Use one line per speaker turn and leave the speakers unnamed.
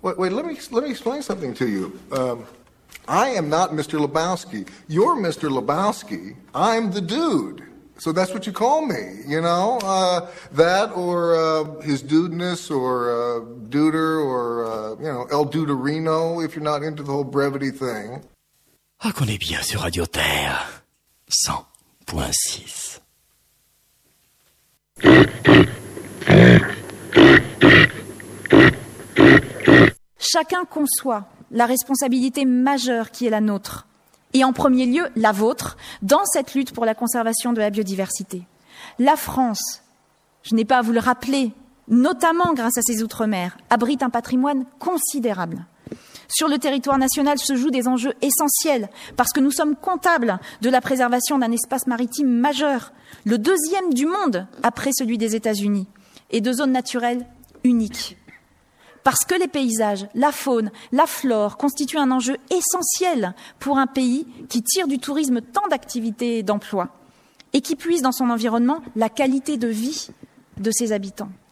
Wait, let me explain something to you. I am not Mr. Lebowski. You're Mr. Lebowski. I'm the dude. So that's what you call me, you know? That or his dudeness or duder or, El Duderino if you're not into the whole brevity thing.
Ah, qu'on est bien sur Radio Terre. 100.6.
Chacun conçoit la responsabilité majeure qui est la nôtre, et en premier lieu la vôtre, dans cette lutte pour la conservation de la biodiversité. La France, je n'ai pas à vous le rappeler, notamment grâce à ses outre-mer, abrite un patrimoine considérable. Sur le territoire national se jouent des enjeux essentiels, parce que nous sommes comptables de la préservation d'un espace maritime majeur, le deuxième du monde après celui des États-Unis, et de zones naturelles uniques. Parce que les paysages, la faune, la flore constituent un enjeu essentiel pour un pays qui tire du tourisme tant d'activités et d'emplois et qui puise dans son environnement la qualité de vie de ses habitants.